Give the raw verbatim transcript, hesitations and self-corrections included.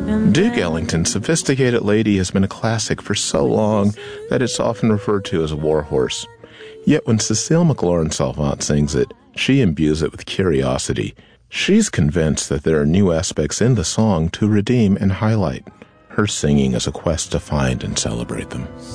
Duke Ellington's Sophisticated Lady has been a classic for so long that it's often referred to as a warhorse. Yet when Cecile McLaurin-Salvant sings it, she imbues it with curiosity. She's convinced that there are new aspects in the song to redeem and highlight. Her singing is a quest to find and celebrate them.